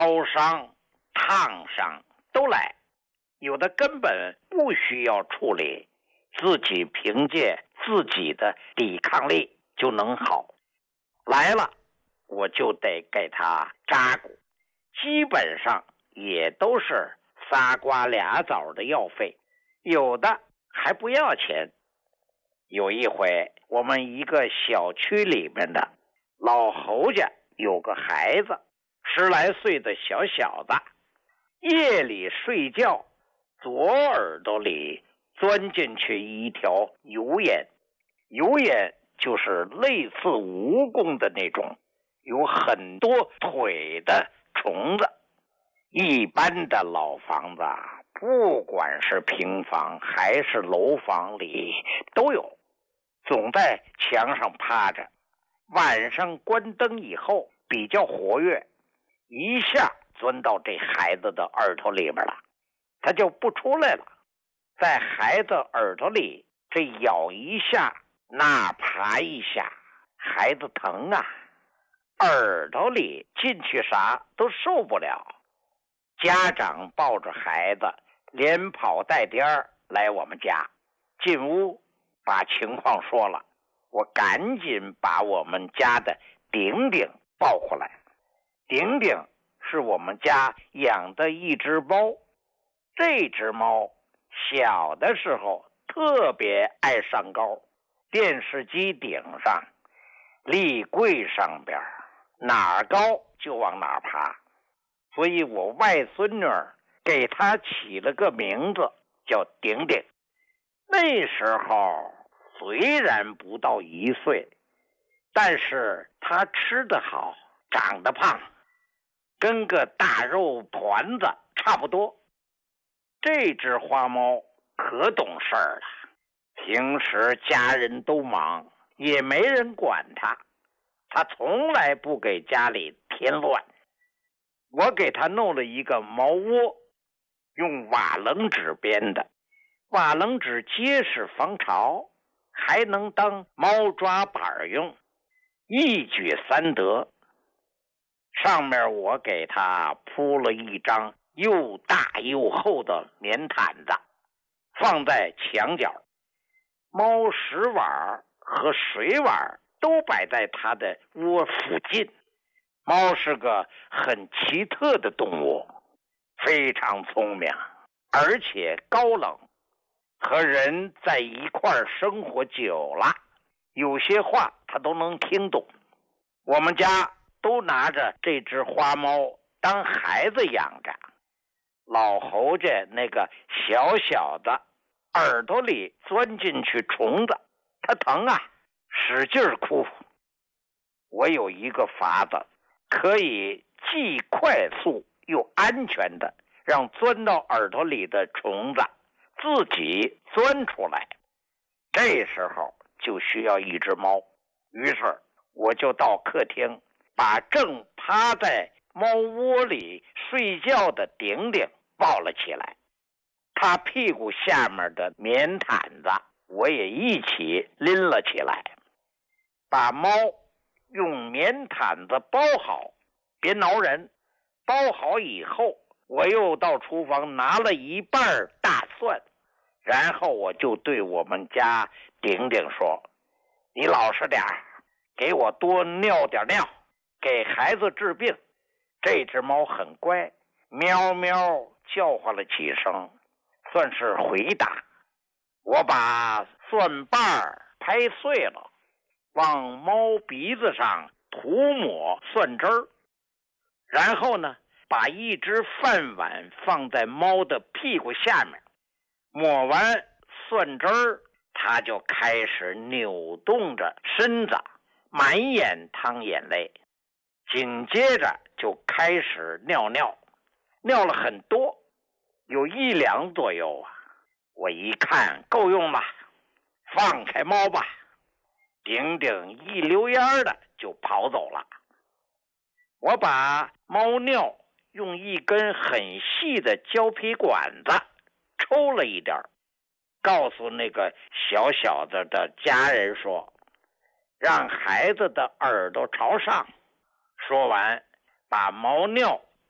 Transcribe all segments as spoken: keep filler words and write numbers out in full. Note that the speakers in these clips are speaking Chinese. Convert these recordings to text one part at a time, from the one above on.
烧伤、烫伤都来，有的根本不需要处理，自己凭借自己的抵抗力就能好。来了，我就得给他扎骨，基本上也都是仨瓜俩枣的药费，有的还不要钱。有一回，我们一个小区里面的老侯家有个孩子，十来岁的小小子，夜里睡觉，左耳朵里钻进去一条油烟，油烟就是类似蜈蚣的那种，有很多腿的虫子。一般的老房子，不管是平房还是楼房里都有，总在墙上趴着，晚上关灯以后比较活跃，一下钻到这孩子的耳朵里面了，他就不出来了。在孩子耳朵里这咬一下那爬一下，孩子疼啊，耳朵里进去啥都受不了。家长抱着孩子连跑带颠来我们家，进屋把情况说了，我赶紧把我们家的顶顶抱过来。顶顶是我们家养的一只猫，这只猫小的时候特别爱上高，电视机顶上、立柜上边哪儿高就往哪儿爬，所以我外孙女给她起了个名字叫顶顶。那时候虽然不到一岁，但是她吃得好，长得胖，跟个大肉团子差不多。这只花猫可懂事儿了，平时家人都忙，也没人管它，它从来不给家里添乱。我给它弄了一个猫窝，用瓦楞纸编的，瓦楞纸结实防潮，还能当猫抓板用，一举三得。上面我给它铺了一张又大又厚的棉毯子，放在墙角，猫食碗和水碗都摆在它的窝附近。猫是个很奇特的动物，非常聪明，而且高冷，和人在一块儿生活久了，有些话它都能听懂。我们家都拿着这只花猫当孩子养着。老侯家那个小小的耳朵里钻进去虫子，他疼啊，使劲哭。我有一个法子，可以既快速又安全的让钻到耳朵里的虫子自己钻出来。这时候就需要一只猫，于是我就到客厅，把正趴在猫窝里睡觉的顶顶抱了起来，他屁股下面的棉毯子我也一起拎了起来，把猫用棉毯子包好，别挠人。包好以后，我又到厨房拿了一半大蒜，然后我就对我们家顶顶说，你老实点，给我多尿点尿，给孩子治病。这只猫很乖，喵喵叫唤了几声，算是回答。我把蒜瓣拍碎了，往猫鼻子上涂抹蒜汁儿，然后呢，把一只饭碗放在猫的屁股下面，抹完蒜汁儿，它就开始扭动着身子，满眼淌眼泪，紧接着就开始尿尿，尿了很多，有一两左右啊。我一看够用了，放开猫吧。顶顶一溜烟的就跑走了。我把猫尿用一根很细的胶皮管子抽了一点，告诉那个小小子的家人说，让孩子的耳朵朝上。说完，把猫尿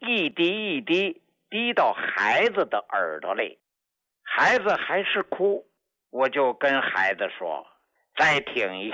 一滴一滴滴到孩子的耳朵里，孩子还是哭，我就跟孩子说，再听一